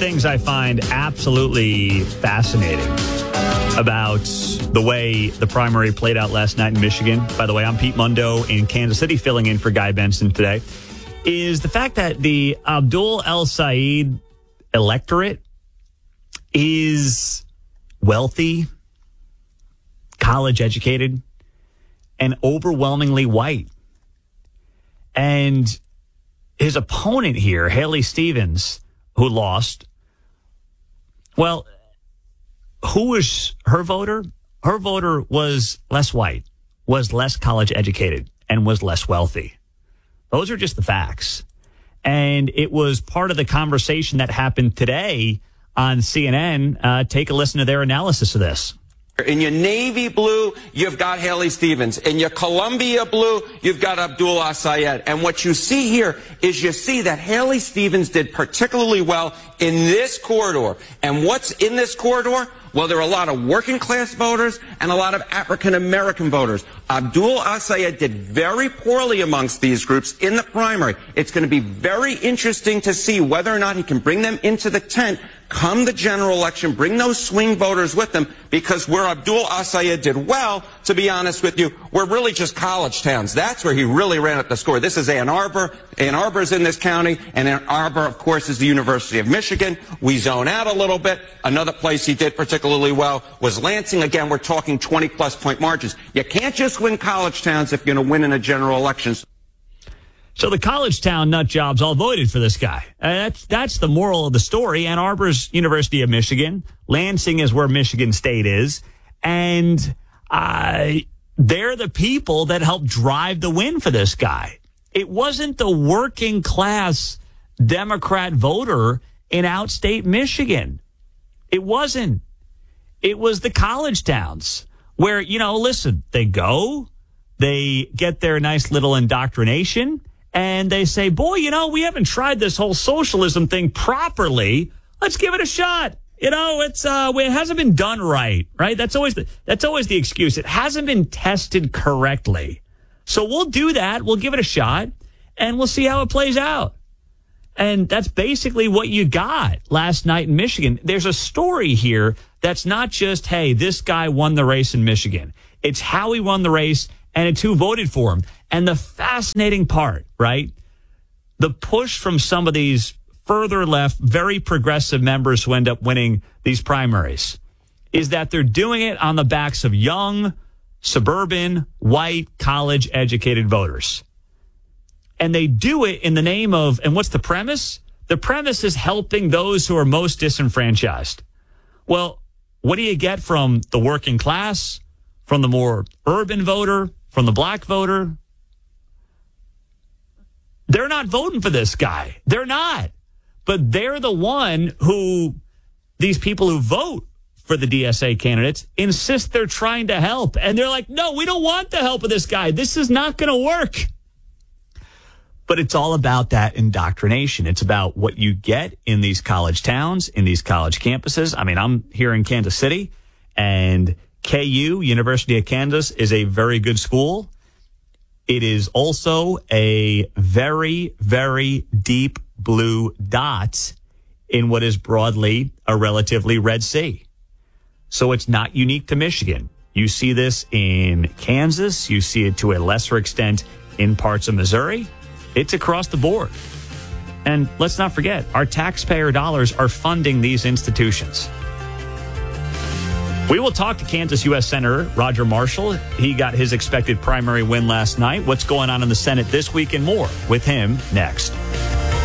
things I find absolutely fascinating about the way the primary played out last night in Michigan. By the way, I'm Pete Mundo in Kansas City, filling in for Guy Benson today, is the fact that the Abdul El-Sayed electorate is wealthy, college educated, and overwhelmingly white. And his opponent here, Haley Stevens, who lost, well, who was her voter? Her voter was less white, was less college educated, and was less wealthy. Those are just the facts. And it was part of the conversation that happened today on CNN. Take a listen to their analysis of this. In your navy blue, you've got Haley Stevens. In your Columbia blue, you've got Abdul El-Sayed. And what you see here is you see that Haley Stevens did particularly well in this corridor. And what's in this corridor? Well, there are a lot of working class voters and a lot of African American voters. Abdul El-Sayed did very poorly amongst these groups in the primary. It's going to be very interesting to see whether or not he can bring them into the tent come the general election, bring those swing voters with them, because where Abdul El-Sayed did well, to be honest with you, we're really just college towns. That's where he really ran up the score. This is Ann Arbor. Ann Arbor's in this county, and Ann Arbor, of course, is the University of Michigan. We zone out a little bit. Another place he did particularly well was Lansing. Again, we're talking 20-plus point margins. You can't just win college towns if you're going to win in a general election. So the college town nut jobs all voted for this guy. That's the moral of the story. Ann Arbor's University of Michigan. Lansing is where Michigan State is. And they're the people that helped drive the win for this guy. It wasn't the working class Democrat voter in outstate Michigan. It wasn't. It was the college towns where, listen, they go, they get their nice little indoctrination, and they say, boy, we haven't tried this whole socialism thing properly. Let's give it a shot. It hasn't been done right? That's always the excuse. It hasn't been tested correctly. So we'll do that. We'll give it a shot, and we'll see how it plays out. And that's basically what you got last night in Michigan. There's a story here that's not just, hey, this guy won the race in Michigan. It's how he won the race, and it's who voted for him. And the fascinating part, the push from some of these further left, very progressive members who end up winning these primaries is that they're doing it on the backs of young, suburban, white, college-educated voters. And they do it in the name of, and what's the premise? The premise is helping those who are most disenfranchised. Well, what do you get from the working class, from the more urban voter, from the black voter? They're not voting for this guy. They're not. But they're the one who, these people who vote for the DSA candidates, insist they're trying to help. And they're like, no, we don't want the help of this guy. This is not going to work. But it's all about that indoctrination. It's about what you get in these college towns, in these college campuses. I mean, I'm here in Kansas City, and KU, University of Kansas, is a very good school. It is also a very, very deep blue dot in what is broadly a relatively red sea. So it's not unique to Michigan. You see this in Kansas. You see it to a lesser extent in parts of Missouri. It's across the board. And let's not forget, our taxpayer dollars are funding these institutions. We will talk to Kansas U.S. Senator Roger Marshall. He got his expected primary win last night. What's going on in the Senate this week and more with him next.